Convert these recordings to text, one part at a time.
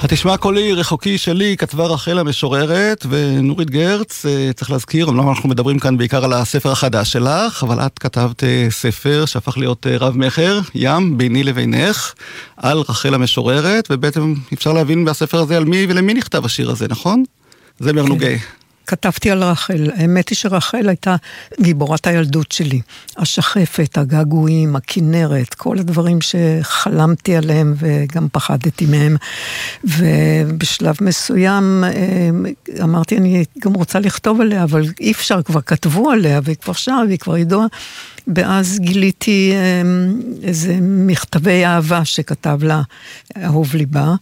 התשמע קולי רחוקי שלי כתבה רחל המשוררת, ונורית גרץ, צריך להזכיר, אמנם אנחנו מדברים כאן בעיקר על הספר החדש שלך, אבל את כתבת ספר שהפך להיות רב מחר, ים ביני לבינך, על רחל המשוררת, ובעצם אפשר להבין בספר הזה על מי ולמי נכתב השיר הזה, נכון? זה מרנוגי. כתבתי על רחל, האמת היא שרחל הייתה גיבורת הילדות שלי, השחפת, הגעגועים, הכנרת, כל הדברים שחלמתי עליהם וגם פחדתי מהם, ובשלב מסוים אמרתי אני גם רוצה לכתוב עליה, אבל אי אפשר, כבר כתבו עליה והיא כבר שר והיא כבר ידועה, ואז גיליתי איזה מכתבי אהבה שכתב לה אהוב ליבה,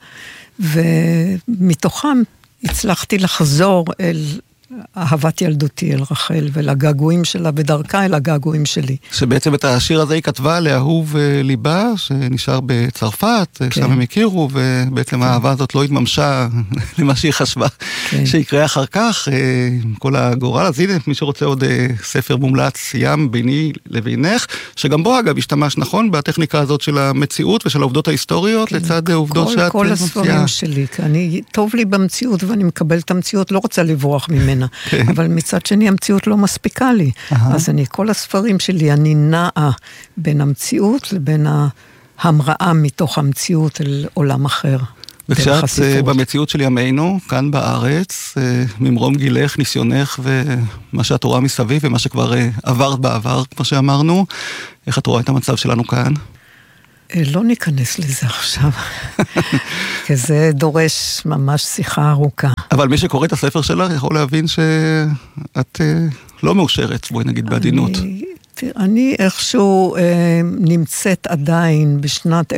ומתוכם הצלחתי לחזור אל אהבת ילדותי, אל רחל, ולגעגועים שלה, בדרכה אל הגעגועים שלי. שבעצם את השיר הזה היא כתבה לאהוב ליבה, שנשאר בצרפת, כן. שם הם הכירו, ובעצם כן. האהבה הזאת לא התממשה למה שהיא חשבה, כן. שיקרה אחר כך, כל הגורל. אז הנה, מי שרוצה עוד ספר מומלץ, ים ביני לבינך, שגם בו אגב השתמש נכון, בטכניקה הזאת של המציאות ושל העובדות ההיסטוריות, כן. לצד העובדות שאת כל הספרים שלי, אני, טוב לי במציאות ואני מקבל את המציאות, לא רוצה לברוח ממנה. אבל מצד שני המציאות לא מספיקה לי, אז אני כל הספרים שלי אני נעה בין המציאות לבין ההמראה מתוך המציאות אל עולם אחר. וכשאת במציאות של ימינו, כאן בארץ, ממרום גילך, ניסיונך ומה שאת רואה מסביב ומה שכבר עברת בעבר, כמו שאמרנו, איך את רואה את המצב שלנו כאן? לא ניכנס לזה עכשיו, כי זה דורש ממש שיחה ארוכה. אבל מי שקורא את הספר שלך יכול להבין שאת לא מאושרת, בואי נגיד בעדינות. אני איכשהו נמצאת עדיין בשנת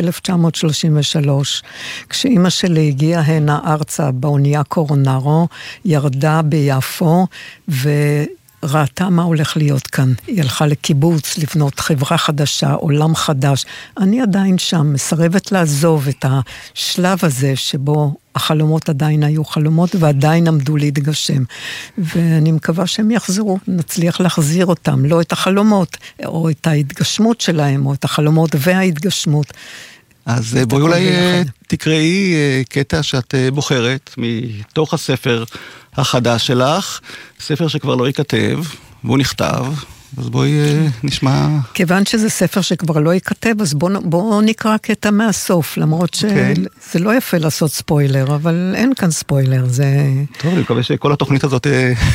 1933, כשאמא שלי הגיעה הנה ארצה באונייה קורונרו, ירדה ביפו ראתה מה הולך להיות כאן. היא הלכה לקיבוץ, לבנות חברה חדשה, עולם חדש. אני עדיין שם, מסרבת לעזוב את השלב הזה שבו החלומות עדיין היו חלומות ועדיין עמדו להתגשם. ואני מקווה שהם יחזרו, נצליח להחזיר אותם, לא את החלומות, או את ההתגשמות שלהם, או את החלומות וההתגשמות. אז בואי אולי תקראי קטע שאת בוחרת מתוך הספר החדש שלך, ספר שכבר לא ייכתב, והוא נכתב, אז בואי נשמע. כיוון שזה ספר שכבר לא ייכתב, אז בואו נקרא קטע מהסוף, למרות שזה לא יפה לעשות ספוילר, אבל אין כאן ספוילר, זה... טוב, אני מקווה שכל התוכנית הזאת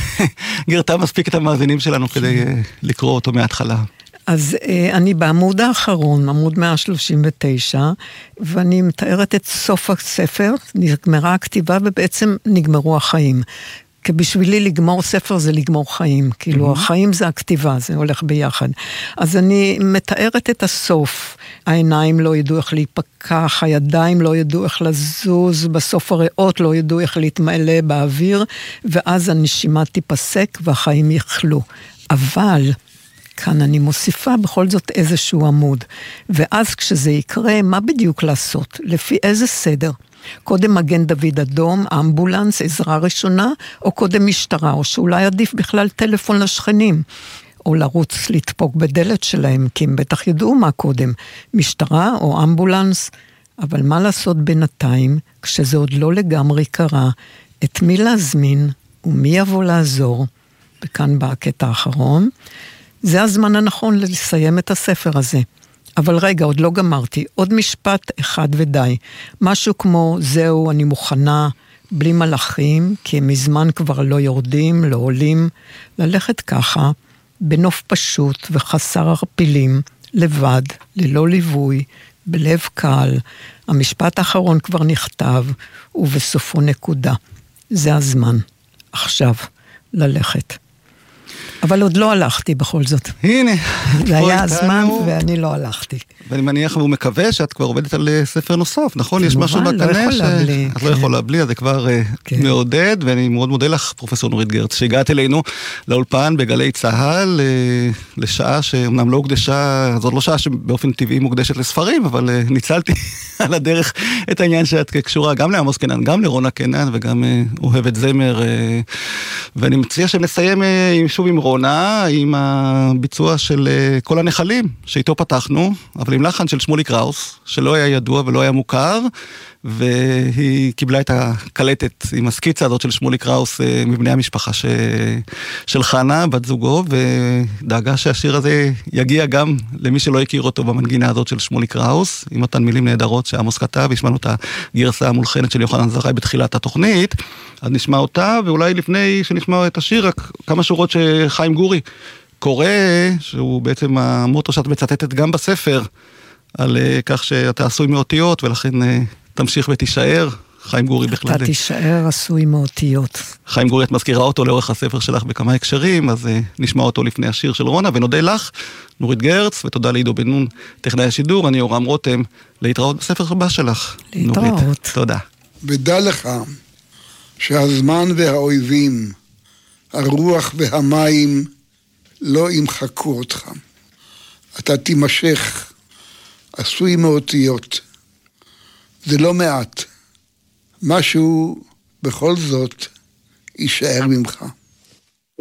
גרתה מספיק את המאזינים שלנו כדי לקרוא אותו מההתחלה. אז אני בעמוד האחרון, עמוד 139, ואני מתארת את סוף הספר, נגמרה הכתיבה ובעצם נגמרו החיים. כי בשבילי לגמור ספר זה לגמור חיים, כאילו החיים זה הכתיבה, זה הולך ביחד. אז אני מתארת את הסוף, העיניים לא ידעו איך להיפקח, הידיים לא ידעו איך לזוז, בסוף הריאות לא ידעו איך להתמלא באוויר, ואז הנשימה תיפסק והחיים יחלו. אבל... כאן אני מוסיפה בכל זאת איזשהו עמוד, ואז כשזה יקרה, מה בדיוק לעשות? לפי איזה סדר? קודם מגן דוד אדום, אמבולנס, עזרה ראשונה, או קודם משטרה, או שאולי עדיף בכלל טלפון לשכנים, או לרוץ לדפוק בדלת שלהם, כי הם בטח ידעו מה קודם, משטרה או אמבולנס, אבל מה לעשות בינתיים, כשזה עוד לא לגמרי קרה, את מי להזמין, ומי יבוא לעזור, וכאן בא הקטע האחרון, זה הזמן הנכון לסיים את הספר הזה. אבל רגע, עוד לא גמרתי. עוד משפט אחד ודי. משהו כמו, זהו, אני מוכנה, בלי מלאכים, כי הם מזמן כבר לא יורדים, לא עולים. ללכת ככה, בנוף פשוט וחסר הרפילים, לבד, ללא ליווי, בלב קל. המשפט האחרון כבר נכתב, ובסופו נקודה. זה הזמן. עכשיו, ללכת. אבל עוד לא הלכתי בכל זאת. הנה. זה היה הזמן ואני לא הלכתי. ואני מניח והוא מקווה שאת כבר עובדת על ספר נוסף, נכון? יש משהו בקנה שאת לא יכולה בלי, אז זה כבר מעודד, ואני מאוד מודה לך, פרופסור נורית גרץ, שהגעת אלינו לאולפן בגלי צהל, לשעה שאומנם לא הוקדשה, זאת לא שעה שבאופן טבעי מוקדשת לספרים, אבל ניצלתי על הדרך את העניין שאת קשורה גם לעמוס קנן, גם לרונה קנן, וגם אוהבת זמר, ואני מציע שנסיים שוב עם רונה, עם הביצוע של כל הנחלים, שאיתו פתחנו, אבל עם לחן של שמולי קראוס, שלא היה ידוע ולא היה מוכר, והיא קיבלה את הקלטת עם הסקיצה הזאת של שמולי קראוס מבני המשפחה של חנה, בת זוגו, ודאגה שהשיר הזה יגיע גם למי שלא הכיר אותו במנגינה הזאת של שמולי קראוס, עם אותן מילים נהדרות שעמוס כתב, השמענו את הגרסה המולחנת של יוחנן זרעי בתחילת התוכנית, אז נשמע אותה, ואולי לפני שנשמע את השיר, רק כמה שורות שחיים גורי קורא, שהוא בעצם המוטו שאת מצטטת גם בספר, על כך שאתה עשוי מאותיות, ולכן תמשיך ותישאר. חיים גורי בכלל. אתה תישאר עשוי מאותיות. חיים גורי, את מזכירה אותו לאורך הספר שלך בכמה הקשרים, אז נשמע אותו לפני השיר של רונה, ונודה לך, נורית גרץ, ותודה לעידו בן נון, טכנאי השידור, אני אורם רותם, להתראות בספר הבא שלך. להתראות. נורית, תודה. ודע לך שהזמן והאויבים, הרוח והמים, לא ימחקו אותך. אתה תימשך, עשוי מאותיות. זה לא מעט. משהו בכל זאת יישאר ממך.